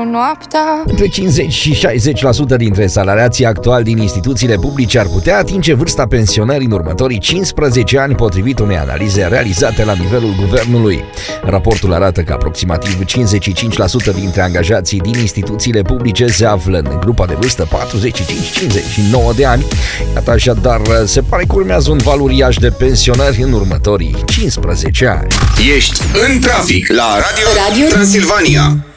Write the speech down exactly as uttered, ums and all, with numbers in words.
noaptea. Între cincizeci și șaizeci la sută dintre salariații actuali din instituțiile publice ar putea atinge vârsta pensionării în următorii cincisprezece ani, potrivit unei analize realizate la nivelul guvernului. Raportul arată că aproximativ cincizeci și cinci la sută dintre angajații din instituțiile publice se află în grupa de vârstă patruzeci și cinci cincizeci și nouă de ani. Iată, așadar, se pare că urmează un val uriaș de pensionări în următorii cincisprezece ani. Ești în trafic la Radio, Radio Transilvania.